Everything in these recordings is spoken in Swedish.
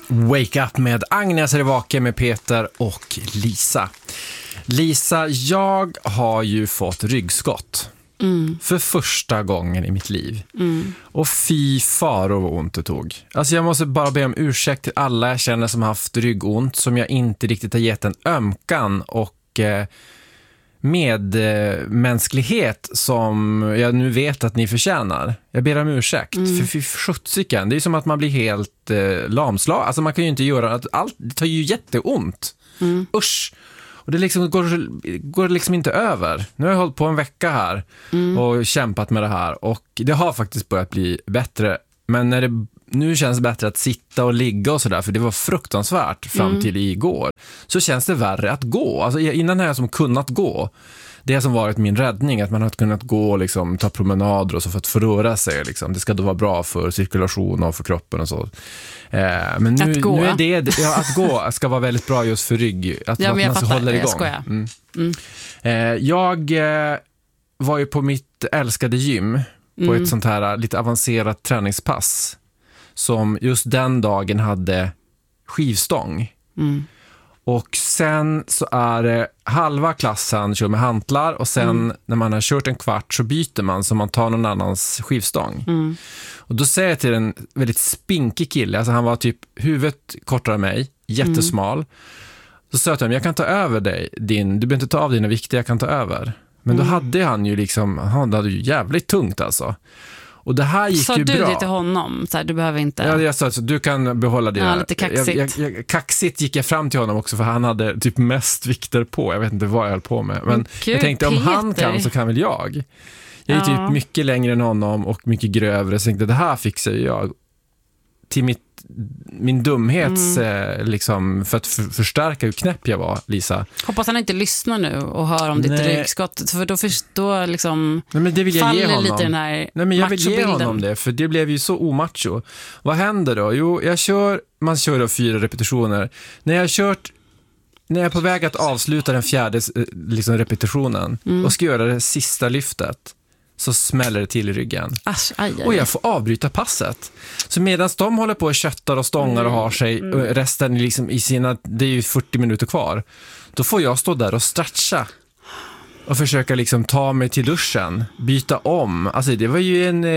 Wake Up med Agnes är vaken med Peter och Lisa. Lisa, jag har ju fått ryggskott. För första gången i mitt liv. Och fy faro vad ont det tog. Alltså jag måste bara be om ursäkt till alla jag känner som har haft ryggont, som jag inte riktigt har gett en ömkan och medmänsklighet som jag nu vet att ni förtjänar. Jag ber om ursäkt. För fy sjuttsiken, det är som att man blir helt lamslag. Alltså man kan ju inte göra att allt, det tar ju jätteont. Usch. Och det liksom går liksom inte över. Nu har jag hållit på en vecka här och kämpat med det här. Och det har faktiskt börjat bli bättre. Men när det nu känns bättre att sitta och ligga och sådär, för det var fruktansvärt fram till igår, så känns det värre att gå. Alltså innan har jag som kunnat gå. Det som varit min räddning, att man har kunnat gå och liksom, ta promenader och så för att förröra sig. Liksom. Det ska då vara bra för cirkulation och för kroppen och så. Men nu är det att gå ska vara väldigt bra just för rygg. Att man så håller igång. Jag var ju på mitt älskade gym på ett sånt här lite avancerat träningspass som just den dagen hade skivstång. Och sen så är det halva klassen kör med hantlar och sen när man har kört en kvart så byter man så man tar någon annans skivstång. Och då säger jag till en väldigt spinkig kille, alltså han var typ huvudet kortare än mig, jättesmal. Så sa jag kan ta över dig, du behöver inte ta av dina vikter, jag kan ta över. Men då hade han ju liksom, han hade ju jävligt tungt alltså. Och det här gick ju bra. Sa du det till honom? Så här, du behöver inte... Ja, jag sa att du kan behålla det. Ja, lite kaxigt. Kaxigt gick jag fram till honom också, för han hade typ mest vikter på. Jag vet inte vad jag höll på med. Men jag tänkte, om han kan så kan väl jag. Jag är typ mycket längre än honom och mycket grövre. Så jag tänkte, det här fixar jag. Till min dumhets liksom, för att förstärka hur knäpp jag var, Lisa. Hoppas han inte lyssnar nu och hör om ditt ryggskott, för då förstår liksom. Nej, men det vill jag ge honom. Lite den här. Nej, men jag vill ge honom det, för det blev ju så omacho. Vad händer då? Jo, man kör då 4 repetitioner. När jag är på väg att avsluta den 4:e liksom repetitionen och ska göra det sista lyftet, så smäller det till i ryggen. Och jag får avbryta passet. Så medan de håller på och köttar och stångar och har sig resten liksom i sina, det är ju 40 minuter kvar, då får jag stå där och stretcha och försöka liksom ta mig till duschen, byta om. Alltså det var ju en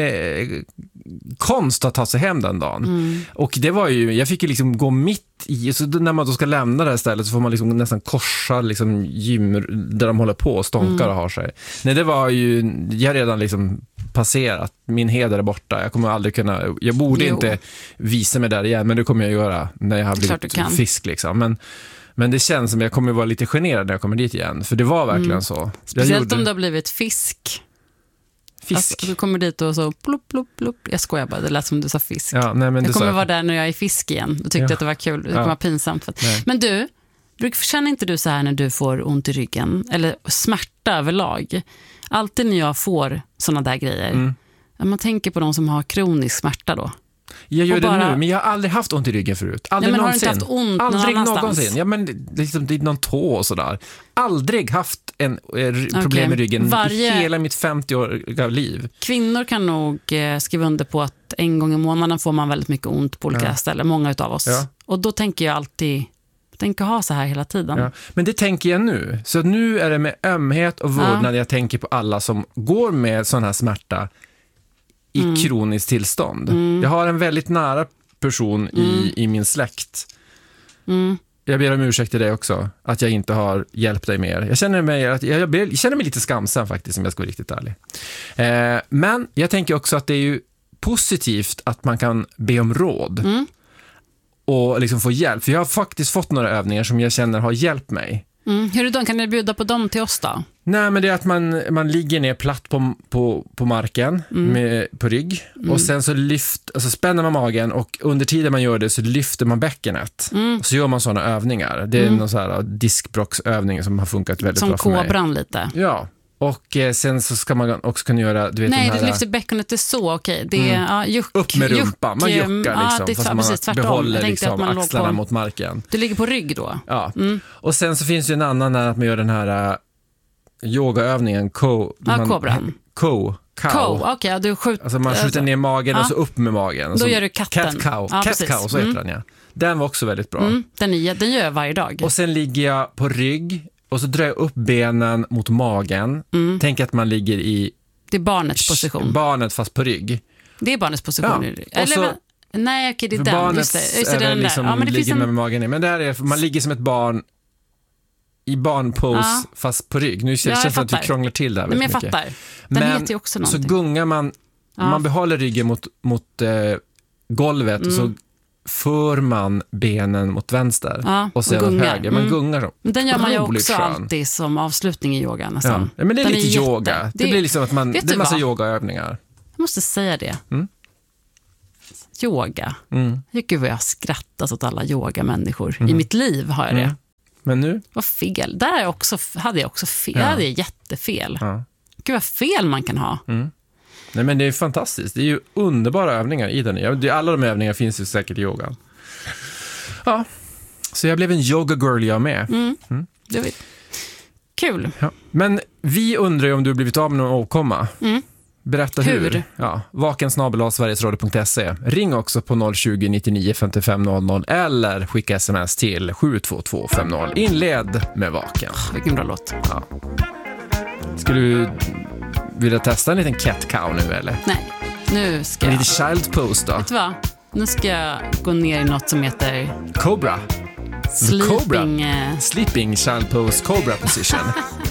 konst att ta sig hem den dagen. Och det var ju, jag fick ju liksom gå mitt i, så när man då ska lämna det här stället så får man liksom nästan korsa liksom gym där de håller på och stånkar och har sig. Nej, det var ju, jag redan liksom passerat, min heder är borta. Jag kommer aldrig kunna, jag borde inte visa mig där igen, men det kommer jag göra när jag har blivit fisk liksom. Men det känns som jag kommer vara lite generad när jag kommer dit igen. För det var verkligen så. Speciellt om du har blivit fisk. Alltså, du kommer dit och så plopp, plopp, plopp. Jag skojar bara, det lät som du sa fisk. Ja, nej, men jag kommer vara där när jag är fisk igen. Du tyckte att det var kul, det kommer vara pinsamt. Men du, känner inte du så här när du får ont i ryggen? Eller smärta överlag? Alltid när jag får såna där grejer. Man tänker på de som har kronisk smärta då. Jag gör det nu, men jag har aldrig haft ont i ryggen förut. Aldrig någonsin. Har du inte haft ont aldrig någonsin? Ja, men liksom, det är någon tå och sådär. Aldrig haft en problem med ryggen i hela mitt 50-åriga liv. Kvinnor kan nog skriva under på att en gång i månaden får man väldigt mycket ont på olika ställen, många utav oss. Och då tänker jag alltid, ha så här hela tiden. Men det tänker jag nu. Så nu är det med ömhet och vårdnad jag tänker på alla som går med sån här smärta i kroniskt tillstånd. Jag har en väldigt nära person i min släkt. Jag ber om ursäkt till dig också, att jag inte har hjälpt dig mer. Jag känner mig lite skamsen faktiskt, om jag ska vara riktigt ärlig. Men jag tänker också att det är ju positivt att man kan be om råd och liksom få hjälp. För jag har faktiskt fått några övningar som jag känner har hjälpt mig. Hur är det då? Kan ni bjuda på dem till oss då? Nej, men det är att man ligger ner platt på marken på rygg och sen så spänner man magen och under tiden man gör det så lyfter man bäckenet. Och så gör man sådana övningar. Det är någon så här diskbrocksövning som har funkat väldigt bra för mig. Som kobran lite. Ja. Och sen så ska man också kunna göra, du vet, nej, den här, du lyfter bäckenet, det är så okej. Det är upp med rumpan, man juckar liksom, fast man precis, behåller liksom axlarna mot marken. Du ligger på rygg då. Ja. Och sen så finns det en annan när att man gör den här yogaövningen kobran. Cow. Okej, du skjuter. Alltså man skjuter ner magen och så upp med magen. Då gör du katten. Cat cow, så heter den, ja. Den var också väldigt bra. Den gör jag varje dag. Och sen ligger jag på rygg och så drar jag upp benen mot magen. Tänk att man ligger i... Det är barnets position. Barnet fast på rygg. Det är barnets position. Ja. Och så, nej, okej, det är den. Barnet är den liksom ja, men det ligger finns med magen ner. Men det här är, man ligger som ett barn i barnpose fast på rygg. Nu känns det som att vi krånglar till det här väldigt mycket. Men jag fattar. Den heter ju också någonting. Så gungar man behåller ryggen mot golvet och så för man benen mot vänster och sen åt höger. Man gungar så. Den gör man ju också alltid som avslutning i yoga nästan. Ja, men det är lite yoga. Det blir liksom att det är en massa yogaövningar. Jag måste säga det. Yoga. Gud vad jag har skrattat åt alla yogamänniskor. I mitt liv har jag det. Men nu? Vad fel. Där hade jag också fel. Jag hade jättefel. Gud vad fel man kan ha. Nej, men det är fantastiskt. Det är ju underbara övningar i den. Alla de övningar finns ju säkert i yogan. Ja, så jag blev en yoga girl jag med. Det var kul. Ja. Men vi undrar ju om du har blivit av med någon åkomma. Berätta hur. Ja, vakensnabel@sverigesradio.se. Ring också på 020 99 55 00 eller skicka sms till 72250. Inled med Vaken. Vilken bra låt. Ja. Skulle du vilja testa en liten cat cow nu eller? Nej, nu ska jag... En liten child pose då? Vet du vad? Nu ska jag gå ner i något som heter... Cobra. Sleeping... Sleeping child pose, cobra position.